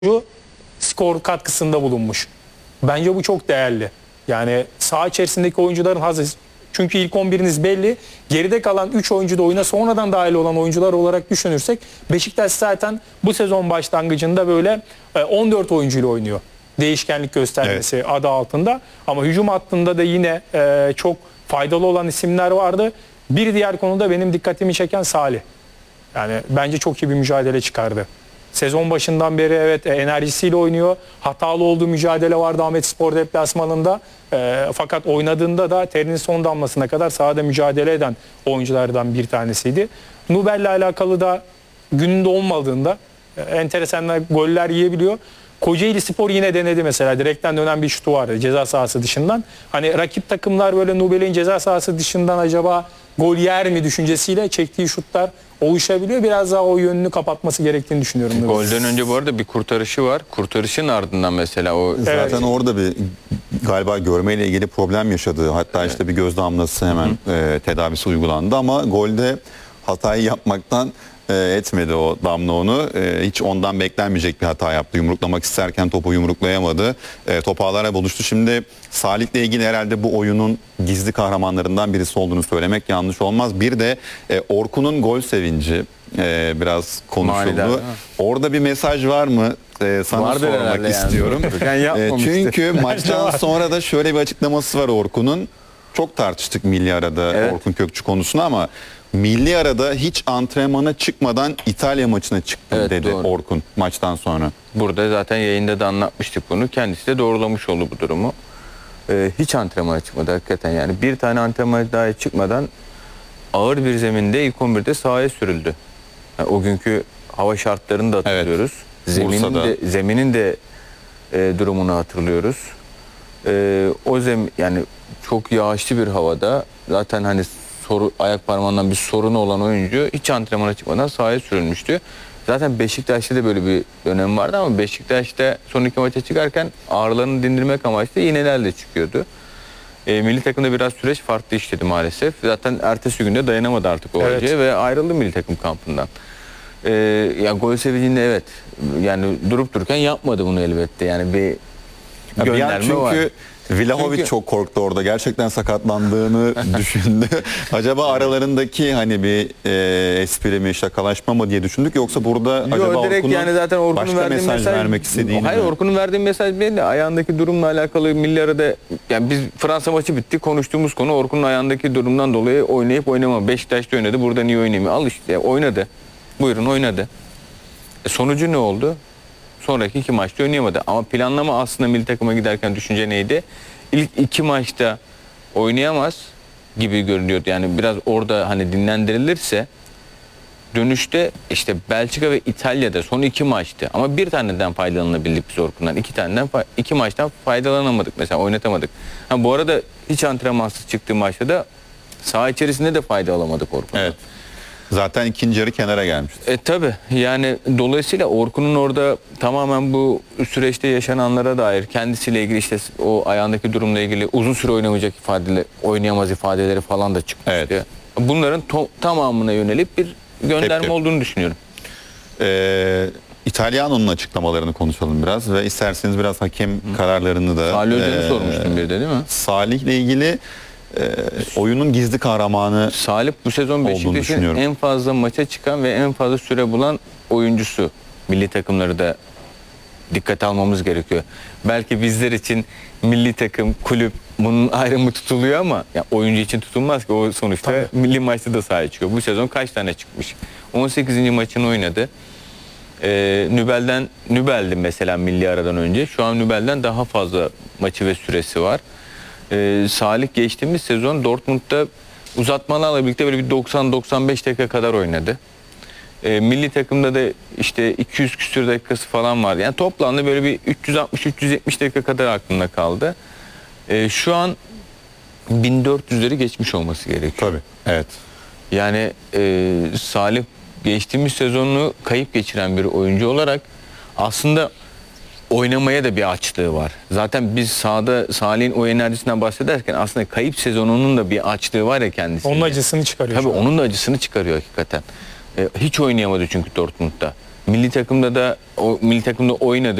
skor katkısında bulunmuş. Bence bu çok değerli. Yani saha içerisindeki oyuncuların hazır. Çünkü ilk 11'iniz belli. Geride kalan 3 oyuncu da oyuna sonradan dahil olan oyuncular olarak düşünürsek Beşiktaş zaten bu sezon başlangıcında böyle 14 oyuncuyla oynuyor. Değişkenlik göstermesi adı altında. Ama hücum hattında da yine çok faydalı olan isimler vardı. Bir diğer konuda benim dikkatimi çeken Salih. Yani bence çok iyi bir mücadele çıkardı. Sezon başından beri evet enerjisiyle oynuyor. Hatalı olduğu mücadele vardı Ahmetspor deplasmanında. Fakat oynadığında da terinin son damlasına kadar sahada mücadele eden oyunculardan bir tanesiydi. Nubel'le alakalı da gününde olmadığında enteresan goller yiyebiliyor. Kocaelispor yine denedi mesela. Direkten dönen bir şutu vardı ceza sahası dışından. Hani rakip takımlar böyle Nubel'in ceza sahası dışından acaba gol yer mi düşüncesiyle çektiği şutlar oluşabiliyor. Biraz daha o yönünü kapatması gerektiğini düşünüyorum. Golden önce bu arada bir kurtarışı var. Kurtarışın ardından mesela o zaten orada bir galiba görmeyle ilgili problem yaşadı. Hatta işte bir göz damlası hemen tedavisi uygulandı ama golde hatayı yapmaktan etmedi o damla onu. Hiç ondan beklenmeyecek bir hata yaptı. Yumruklamak isterken topu yumruklayamadı. Top ağlara buluştu. Şimdi Salih'le ilgili herhalde bu oyunun gizli kahramanlarından birisi olduğunu söylemek yanlış olmaz. Bir de Orkun'un gol sevinci biraz konuşuldu. Orada bir mesaj var mı? Sana vardır sormak istiyorum. Yani çünkü maçtan sonra da şöyle bir açıklaması var Orkun'un. Çok tartıştık milli arada Orkun Kökçü konusunu ama milli arada hiç antrenmana çıkmadan İtalya maçına çıktım dedi doğru. Orkun maçtan sonra. Burada zaten yayında da anlatmıştık bunu. Kendisi de doğrulamış oldu bu durumu. Hiç antrenmana çıkmadı hakikaten yani. Bir tane antrenmana daha çıkmadan ağır bir zeminde ilk 11'de sahaya sürüldü. Yani o günkü hava şartlarını da hatırlıyoruz. Evet. Zeminin de durumunu hatırlıyoruz. Yani çok yağışlı bir havada zaten hani ayak parmağından bir sorunu olan oyuncu hiç antrenmana çıkmadan sahaya sürülmüştü. Zaten Beşiktaş'ta da böyle bir dönem vardı ama Beşiktaş'ta son iki maça çıkarken ağrılarını dindirmek amaçlı iğnelerle çıkıyordu. Milli takımda biraz süreç farklı işledi maalesef. Zaten ertesi günde dayanamadı artık o oyuncuya ve ayrıldı milli takım kampından. Ya gol sevincinde evet yani durup dururken yapmadı bunu elbette yani bir gönderme var. Çünkü Vlahovic çok korktu orada. Gerçekten sakatlandığını düşündü. Acaba aralarındaki hani bir espri mi, şakalaşma mı diye düşündük. Yoksa burada acaba Orkun'un yani zaten başka mesaj vermek istediğini hayır, Orkun'un verdiği mesaj belli. Ayağındaki durumla alakalı milli arada yani biz Fransa maçı bitti. Konuştuğumuz konu Orkun'un ayağındaki durumdan dolayı oynayıp oynamama. Beşiktaş'ta oynadı. Burada niye oynayayım? Al işte oynadı. Buyurun oynadı. Sonucu ne oldu? Sonraki iki maçta oynayamadı. Ama planlama aslında milli takıma giderken düşünce neydi? İlk iki maçta oynayamaz gibi görünüyordu. Yani biraz orada hani dinlendirilirse dönüşte işte Belçika ve İtalya'da son iki maçtı. Ama bir taneden faydalanabildik biz Orkun'dan. İki maçtan faydalanamadık mesela, oynatamadık. Bu arada hiç antrenmansız çıktığı maçta da saha içerisinde de fayda alamadık Orkun'dan. Evet. Zaten ikinci yarı kenara gelmişti. Tabii yani dolayısıyla Orkun'un orada tamamen bu süreçte yaşananlara dair kendisiyle ilgili işte o ayağındaki durumla ilgili uzun süre oynayamaz ifadeleri falan da çıkmıştı. Evet. Bunların tamamına yönelip bir gönderme olduğunu düşünüyorum. İtalyano'nun açıklamalarını konuşalım biraz ve isterseniz biraz hakem kararlarını da. Salih Özcan'ı sormuştum bir de değil mi? Salih'le ilgili oyunun gizli kahramanı Salih bu sezon Beşiktaş'ın en fazla maça çıkan ve en fazla süre bulan oyuncusu. Milli takımları da dikkate almamız gerekiyor. Belki bizler için milli takım, kulüp bunun ayrımı tutuluyor ama ya oyuncu için tutulmaz ki, o sonuçta milli maçta da sahaya çıkıyor. Bu sezon kaç tane çıkmış? 18. maçını oynadı. Nübel'di mesela milli aradan önce. Şu an Nübel'den daha fazla maçı ve süresi var. Salih geçtiğimiz sezon Dortmund'da uzatmalarla birlikte böyle bir 90-95 dakika kadar oynadı. Milli takımda da işte 200 küsür dakikası falan vardı. Yani toplamda böyle bir 360-370 dakika kadar aklımda kaldı. Şu an 1400'leri geçmiş olması gerekiyor. Tabii. Evet. Yani Salih geçtiğimiz sezonunu kayıp geçiren bir oyuncu olarak aslında oynamaya da bir açlığı var. Zaten biz sahada Salih'in o enerjisinden bahsederken aslında kayıp sezonunun da bir açlığı var ya kendisinde. Onun acısını çıkarıyor. Tabii onun da acısını çıkarıyor hakikaten. Hiç oynayamadı çünkü Dortmund'da. milli takımda oynadı.